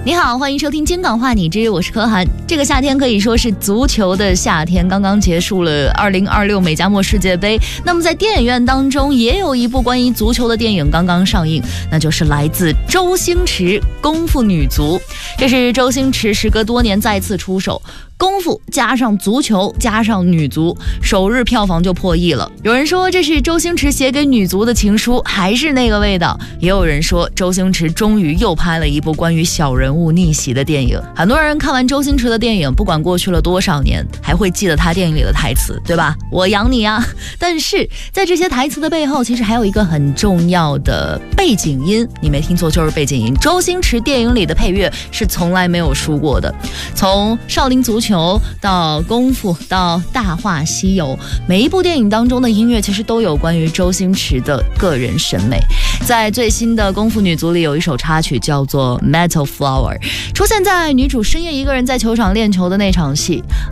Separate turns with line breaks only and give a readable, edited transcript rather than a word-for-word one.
你好，欢迎收听《京港话你知》，我是柯涵。这个夏天可以说是足球的夏天，刚刚结束了2026美加墨世界杯。那么在电影院当中也有一部关于足球的电影刚刚上映，那就是来自周星驰《功夫女足》。这是周星驰时隔多年再次出手，功夫加上足球加上女足，首日票房就破亿了。有人说这是周星驰写给女足的情书，还是那个味道。也有人说周星驰终于又拍了一部关于小人物逆袭的电影。很多人看完周星驰的电影，不管过去了多少年，还会记得他电影里的台词，对吧？我养你啊。但是在这些台词的背后，其实还有一个很重要的背景音，你没听错，就是背景音。周星驰电影里的配乐是从来没有输过的，从少林足球到功夫到大话西游，每一部电影当中的音乐其实都有关于周星驰的个人审美。在最新的功夫女足里有一首插曲叫做 Metal Flower， 出现在女主深夜一个人在球场练球的那场戏。